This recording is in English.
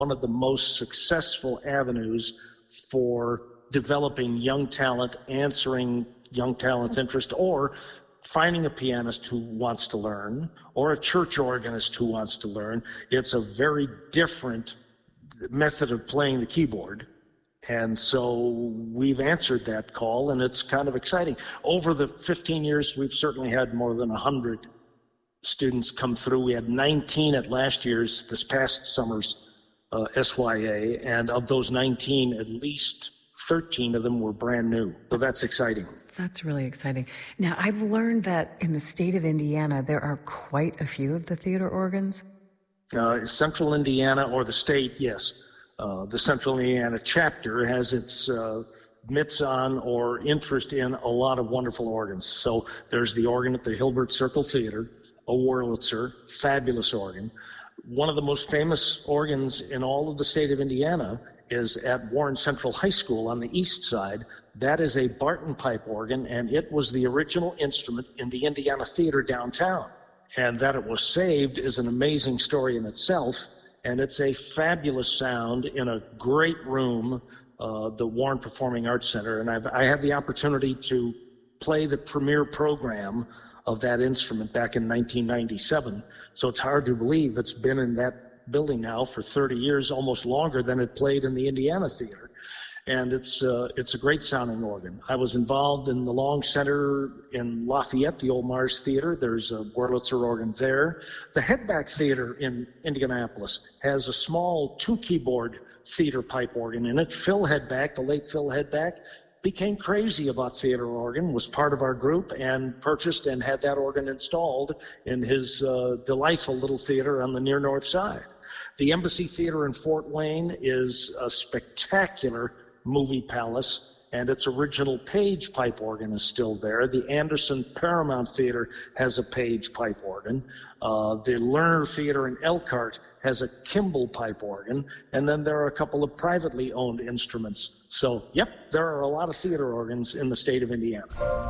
one of the most successful avenues for developing young talent, answering young talent's interest, or finding a pianist who wants to learn, or a church organist who wants to learn. It's a very different method of playing the keyboard. And so we've answered that call, and it's kind of exciting. Over the 15 years, we've certainly had more than 100 students come through. We had 19 at this past summer's SYA, and of those 19, at least 13 of them were brand new. So that's exciting. That's really exciting. Now, I've learned that in the state of Indiana, there are quite a few of the theater organs. Central Indiana, or the state, yes. The Central Indiana chapter has its mitts on or interest in a lot of wonderful organs. So there's the organ at the Hilbert Circle Theater, a Wurlitzer, fabulous organ. One of the most famous organs in all of the state of Indiana is at Warren Central High School on the east side. That is a Barton pipe organ, and it was the original instrument in the Indiana Theater downtown. And that it was saved is an amazing story in itself, and it's a fabulous sound in a great room, the Warren Performing Arts Center. And I had the opportunity to play the premiere program of that instrument back in 1997. So it's hard to believe it's been in that building now for 30 years, almost longer than it played in the Indiana Theater. And it's a great sounding organ. I was involved in the Long Center in Lafayette, the old Mars Theater. There's a Wurlitzer organ there. The Hedback Theater in Indianapolis has a small 2-keyboard theater pipe organ in it. Phil Hedback, the late Phil Hedback, became crazy about theater organ, was part of our group, and purchased and had that organ installed in his delightful little theater on the near north side. The Embassy Theater in Fort Wayne is a spectacular movie palace, and its original Page pipe organ is still there. The Anderson Paramount Theater has a Page pipe organ. The Lerner Theater in Elkhart has a Kimball pipe organ, and then there are a couple of privately owned instruments. So, yep, there are a lot of theater organs in the state of Indiana.